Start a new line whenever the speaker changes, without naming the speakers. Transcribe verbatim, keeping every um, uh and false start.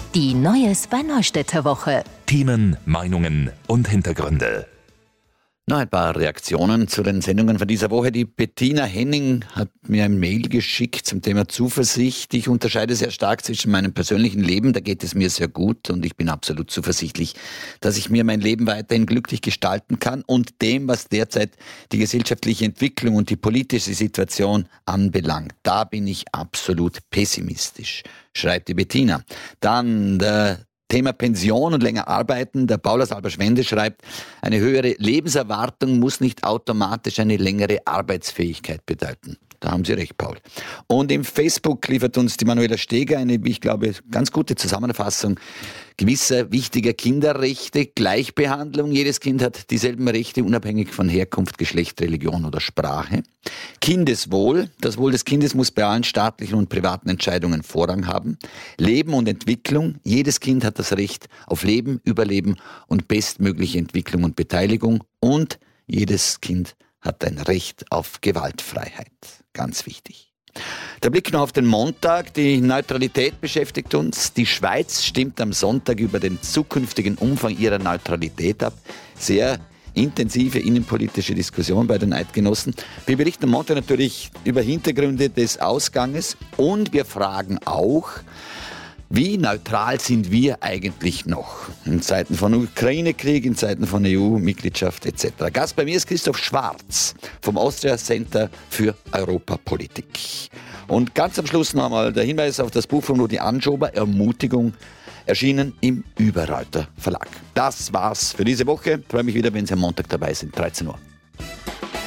Die Neues bei Neustädter Woche.
Themen, Meinungen und Hintergründe.
Noch ein paar Reaktionen zu den Sendungen von dieser Woche. Die Bettina Henning hat mir ein Mail geschickt zum Thema Zuversicht. Ich unterscheide sehr stark zwischen meinem persönlichen Leben, da geht es mir sehr gut und ich bin absolut zuversichtlich, dass ich mir mein Leben weiterhin glücklich gestalten kann, und dem, was derzeit die gesellschaftliche Entwicklung und die politische Situation anbelangt. Da bin ich absolut pessimistisch, schreibt die Bettina. Dann der Thema Pension und länger arbeiten. Der Paulus Alberschwende schreibt, eine höhere Lebenserwartung muss nicht automatisch eine längere Arbeitsfähigkeit bedeuten. Da haben Sie recht, Paul. Und im Facebook liefert uns die Manuela Steger eine, wie ich glaube, ganz gute Zusammenfassung gewisser wichtiger Kinderrechte. Gleichbehandlung. Jedes Kind hat dieselben Rechte, unabhängig von Herkunft, Geschlecht, Religion oder Sprache. Kindeswohl. Das Wohl des Kindes muss bei allen staatlichen und privaten Entscheidungen Vorrang haben. Leben und Entwicklung. Jedes Kind hat das Recht auf Leben, Überleben und bestmögliche Entwicklung und Beteiligung. Und jedes Kind hat ein Recht auf Gewaltfreiheit. Ganz wichtig. Der Blick noch auf den Montag. Die Neutralität beschäftigt uns. Die Schweiz stimmt am Sonntag über den zukünftigen Umfang ihrer Neutralität ab. Sehr intensive innenpolitische Diskussion bei den Eidgenossen. Wir berichten am Montag natürlich über Hintergründe des Ausganges, und wir fragen auch, wie neutral sind wir eigentlich noch in Zeiten von Ukraine-Krieg, in Zeiten von E U-Mitgliedschaft et cetera. Gast bei mir ist Christoph Schwarz vom Austria Center für Europapolitik. Und ganz am Schluss noch einmal der Hinweis auf das Buch von Rudi Anschober, Ermutigung, erschienen im Überreiter Verlag. Das war's für diese Woche. Ich freue mich wieder, wenn Sie am Montag dabei sind, dreizehn Uhr.